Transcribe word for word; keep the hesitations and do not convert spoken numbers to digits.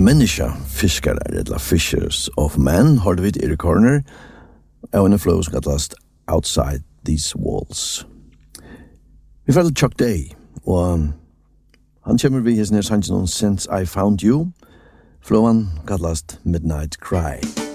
Menneska, fiskarar, eller Fishers of Men, har du vidt i Corner, og en flow som kallast Outside These Walls. Vi får til Chuck Day, og han kommer vi hos nere sannsyn Since I Found You, flowen kallast Midnight Cry.